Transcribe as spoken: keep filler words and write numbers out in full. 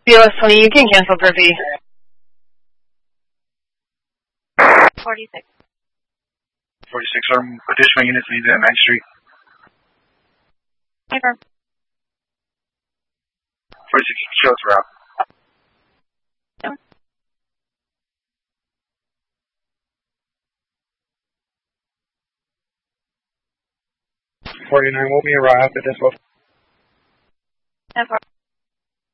B L S twenty, you can cancel for V. forty-six. forty-six, our additional units needed at ninth Street. Paper. forty-six, show us route. forty-nine, we'll be arrived at this one.